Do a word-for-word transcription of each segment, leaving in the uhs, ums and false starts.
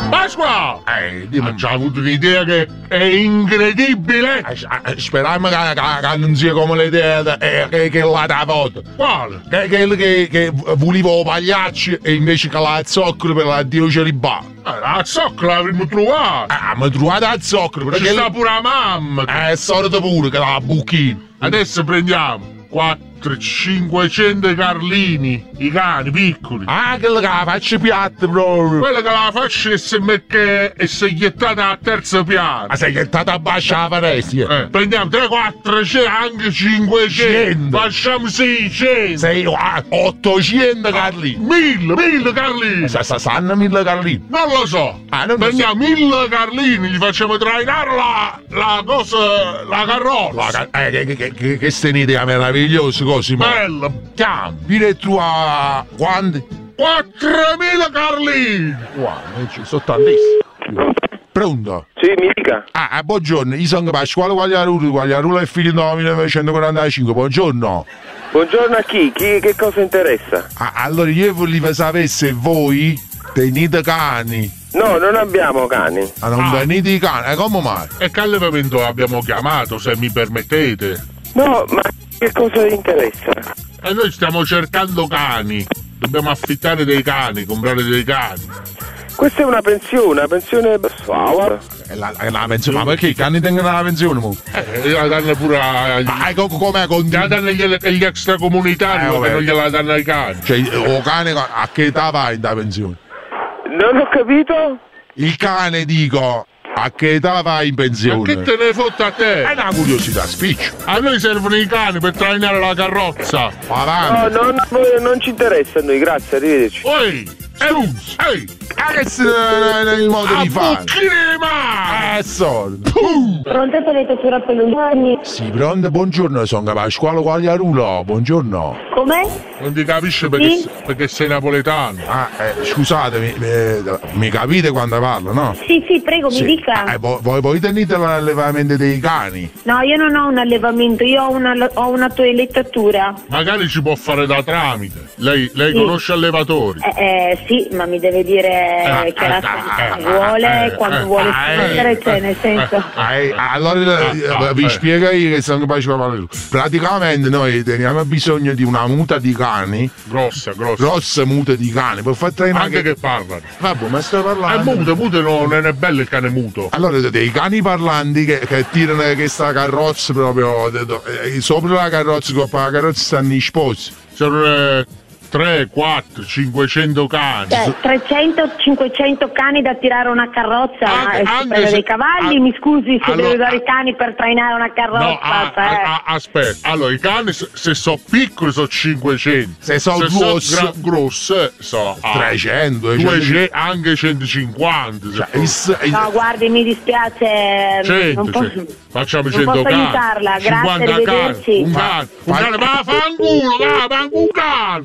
Pasqua! Eh, dimmi. Ha già avuto un'idea che è incredibile! Eh, speriamo che, che, che non sia come l'idea de- eh, che, che l'ha da foto. Quale? Che, che, che, che volevo pagliacci e invece che la zoccolo per l'addio celibato. Eh, la zoccola l'avremmo trovata! Ah, ma trovate a zoccolo Ci perché... sta pure la mamma! Eh, è solito pure che la bucchino. Adesso prendiamo quattro cinquecento carlini, i cani piccoli. Ah, che la faccio piatta proprio. Quella che la faccia e si mette e si è ghettata al terzo piano. Ma sei gettata a bascia la faresti? Eh, prendiamo tre, quattro, anche cinquecento. Facciamo seicento. Sei ah, ottocento carlini. Mille, mille carlini. Sa, sa, sanno mille carlini. Non lo so. Ah, non lo prendiamo mille carlini, gli facciamo trainare la, la cosa, la carrozza. La, eh, che, che, che, che sta un'idea meravigliosa così, ma... Bella. Chiam, vieni tu a... quanti? quattromila carlini. Wow, ci sono tantissimi. Pronto? Sì, mi dica. Ah, ah, buongiorno, io sono Pasquale Quagliarulo, Quagliarulo è figlio del millenovecentoquarantacinque, buongiorno. Buongiorno a chi? Chi che cosa interessa? Ah, allora io volevo sapere se voi tenete cani. No, non abbiamo cani. Ah, non Ah. tenete i cani? E come mai? E che allevamento abbiamo chiamato, se mi permettete? No, ma che cosa vi interessa? E noi stiamo cercando cani. Dobbiamo affittare dei cani, comprare dei cani. Questa è una pensione, una pensione... Ah, È la, è la pensione, ma perché i cani tengono la pensione? Mo? Eh, la danno pure agli... Ma co- com'è con La danno agli, agli extracomunitari, Eh, ma che vabbè. non gliela danno ai cani. Cioè, o cane a che età vai da pensione? non ho capito? Il cane, dico, a che età vai in Ma pensione? che te ne fotte a te? È una curiosità, spiccio. A noi servono i cani per trainare la carrozza. Avanti. No, no, no, voi non ci interessa a noi, grazie, arrivederci. Ehi, Struz, ehi, Adesso è il modo a di fare. bucchina! È sordo. Pronto, Toiletto Pellugliani? Sì, pronto, buongiorno, sono Pasquale Quagliarulo, buongiorno. Come? Non ti capisce perché, Sì? perché sei napoletano. Ah, eh, scusatemi, eh, mi capite quando parlo, no? Sì, sì, prego, Sì. mi dica. Eh, voi, voi, voi tenete l'allevamento dei cani? No, io non ho un allevamento, io ho una, ho una toilettatura. Magari ci può fare da tramite. Lei, lei Sì. conosce allevatori? Eh, eh, sì, ma mi deve dire Eh, che eh, razza eh, vuole, eh, quando eh, vuole eh, spingere, cioè eh, nel senso... Eh, allora eh, ah, vi eh. spiego io che sono Pasquale Quagliarulo. Praticamente noi teniamo bisogno di una muta di cani, Grossa, grossa. grossa muta di cani, per far trainare Anche che parlano. Vabbè, ma sto È parlando. muto, muto non è bello il cane muto. Allora, dei cani parlanti che, che tirano questa carrozza proprio de- de- eh, sopra la carrozza, sopra la carrozza stanno i sposi. Sono eh, tre, quattro, cinquecento cani. Cioè, trecento cinquecento cani da tirare una carrozza Anche- e si anche prende se- dei cavalli, ah, mi scusi, se allora- deve usare i cani per trainare una carrozza, No, ah, cioè... ah, ah, aspetta. Allora, i cani se, se sono piccoli sono cinquecento. Se sono grossi- gra- grossi sono ah, trecento, duecento, anche centocinquanta. se Cioè, posso. il- il- No, guardi, mi dispiace, cento, non posso... cento. Facciamo non cento posso cani. aiutarla, grazie, cinquanta cani. arrivederci. Un cane. Un Fa- cane, va, fanculo, va, va, un cane.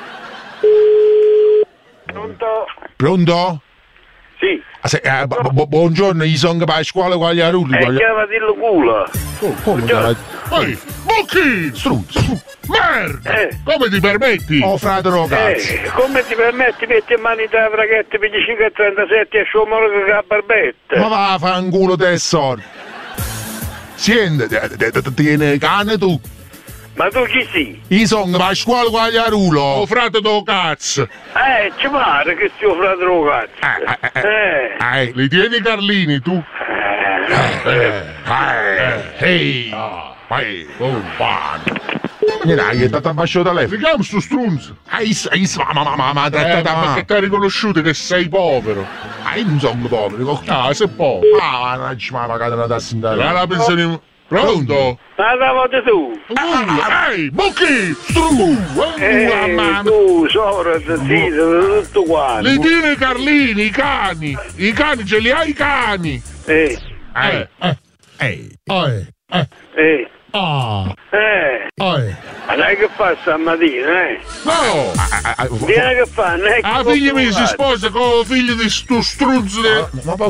Pronto? Pronto? Sì. Ah, se- eh, bu- bu- buongiorno, io sono Pasquale Quagliarulo. E Quaglia- chiama dillo culo. Oh, come te- Poi, Bucchi! Struzzo. Merda! Eh. Come ti permetti? Oh, fratello, cazzo. Eh, come ti permetti metti in mani da fraghette venticinque e trentasette e sciomologo che ha barbetta? Ma va a fanculo te sordo. Senti, te- te- te- tieni cane tu. Ma tu chi sei? Io sono Pasquale Quagliarulo. Oh, frate do cazzo! Eh, ci pare che stia fratello cazzo. Eh, eh, eh. Eh. Eh, Li tieni Carlini, tu? Eh. eh, eh, ehi, vai, oh, pane. Niente, hai dato abbascio da lei. Chiamo sto strunzo! Hai, hai, ma, ma, ma, ma, Eh, trattata ma male. perché ti ha riconosciuto che sei povero? Ah, io non sono povero. Ah, sei povero! Ah, non ci ma pagata una tassa in Era Italia. la pensione... Pronto? Ma la volta tu? Uh, Ehi, Bucchi! Stru! Eh, Uh, mamma! tu, sopra, zitto, tutto quanto. Li tieni i Carlini, i cani! I cani, ce li hai i cani! Eh, Eh, eh, Ehi, eh, eh, eh, ah, eh. eh. Ma sai che fa stamattina, eh? No! ah, ah, ah, Vieni che fa, non è che Ah, può figli miei si provare. sposa con figlio di sto struzzo di... ma